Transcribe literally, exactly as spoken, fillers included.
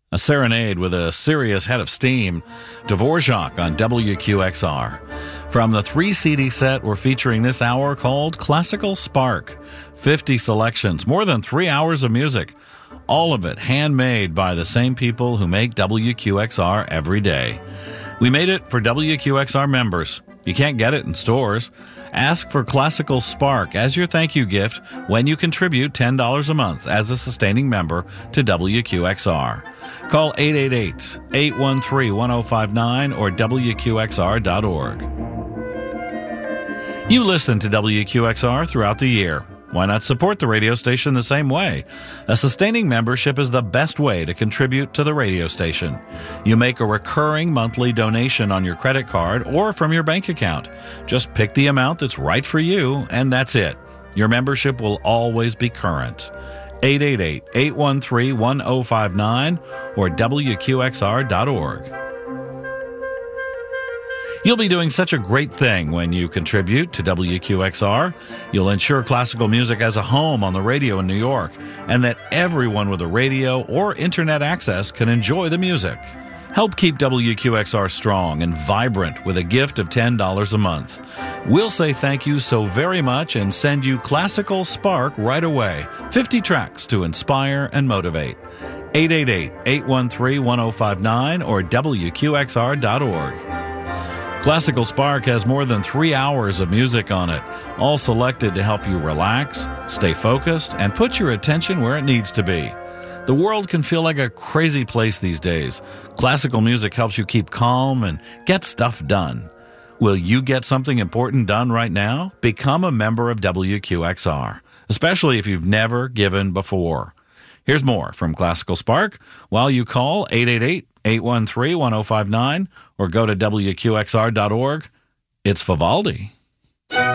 A serenade with a serious head of steam. Dvorak on W Q X R. From the three C D set we're featuring this hour called Classical Spark. fifty selections, more than three hours of music. All of it handmade by the same people who make W Q X R every day. We made it for W Q X R members. You can't get it in stores. Ask for Classical Spark as your thank you gift when you contribute ten dollars a month as a sustaining member to W Q X R. Call eight eight eight, eight one three, one oh five nine or W Q X R dot org. You listen to W Q X R throughout the year. Why not support the radio station the same way? A sustaining membership is the best way to contribute to the radio station. You make a recurring monthly donation on your credit card or from your bank account. Just pick the amount that's right for you, and that's it. Your membership will always be current. eight eight eight, eight one three, one oh five nine or W Q X R dot org. You'll be doing such a great thing when you contribute to W Q X R. You'll ensure classical music has a home on the radio in New York, and that everyone with a radio or internet access can enjoy the music. Help keep W Q X R strong and vibrant with a gift of ten dollars a month. We'll say thank you so very much and send you Classical Spark right away. fifty tracks to inspire and motivate. eight eight eight, eight one three, one oh five nine or W Q X R dot org. Classical Spark has more than three hours of music on it, all selected to help you relax, stay focused, and put your attention where it needs to be. The world can feel like a crazy place these days. Classical music helps you keep calm and get stuff done. Will you get something important done right now? Become a member of W Q X R, especially if you've never given before. Here's more from Classical Spark while you call eight eight eight, eight one three, one oh five nine or go to W Q X R dot org. It's Vivaldi.